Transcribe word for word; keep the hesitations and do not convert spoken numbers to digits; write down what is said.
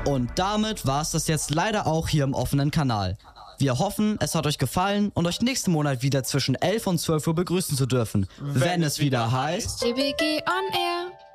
Und damit war es das jetzt leider auch hier im offenen Kanal. Wir hoffen, es hat euch gefallen und euch nächsten Monat wieder zwischen elf und zwölf Uhr begrüßen zu dürfen, wenn, wenn es wieder heißt D B G on Air.